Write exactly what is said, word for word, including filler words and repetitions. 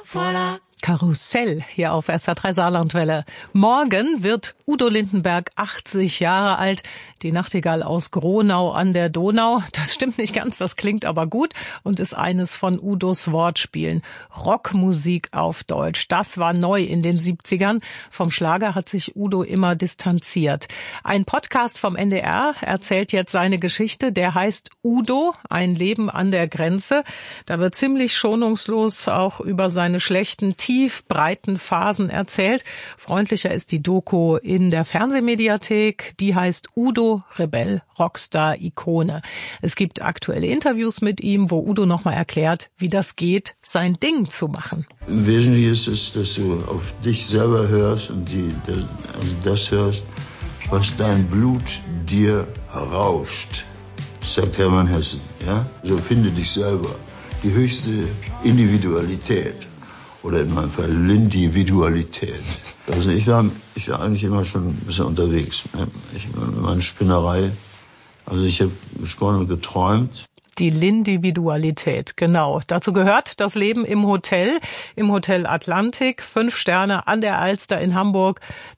voilà. Karussell hier auf S R drei Saarlandwelle. Morgen wird Udo Lindenberg achtzig Jahre alt. Die Nachtigall aus Gronau an der Donau. Das stimmt nicht ganz, das klingt aber gut und ist eines von Udos Wortspielen. Rockmusik auf Deutsch. Das war neu in den siebzigern. Vom Schlager hat sich Udo immer distanziert. Ein Podcast vom N D R erzählt jetzt seine Geschichte. Der heißt Udo, ein Leben an der Grenze. Da wird ziemlich schonungslos auch über seine schlechten, tief breiten Phasen erzählt. Freundlicher ist die Doku in der Fernsehmediathek. Die heißt Udo, Rebell, Rockstar, Ikone. Es gibt aktuelle Interviews mit ihm, wo Udo nochmal erklärt, wie das geht, sein Ding zu machen. Wesentlich ist es, dass du auf dich selber hörst und die, das, also das hörst, was dein Blut dir rauscht, sagt Hermann Hesse. Ja? So finde dich selber. Die höchste Individualität. Oder in meinem Fall Lindividualität. Also ich war, ich war eigentlich immer schon ein bisschen unterwegs. Ich, meine Spinnerei. Also ich habe gesprochen und geträumt. Die Lindividualität, genau. Dazu gehört das Leben im Hotel, im Hotel Atlantik, fünf Sterne an der Alster in Hamburg.